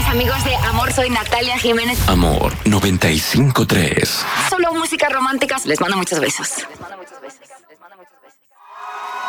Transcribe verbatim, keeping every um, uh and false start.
amigos de Amor, soy Natalia Jiménez. Amor noventa y cinco tres. Solo música romántica. Les mando muchos besos. Les mando muchos besos.